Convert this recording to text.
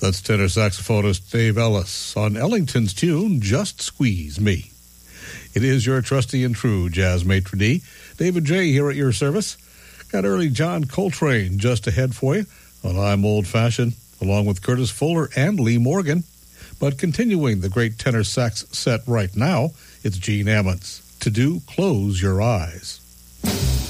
That's tenor saxophonist Dave Ellis on Ellington's tune, Just Squeeze Me. It is your trusty and true jazz maitre d', David J. here at your service. Got early John Coltrane just ahead for you on I'm Old Fashioned, along with Curtis Fuller and Lee Morgan. But continuing the great tenor sax set right now, it's Gene Ammons to do Close Your Eyes.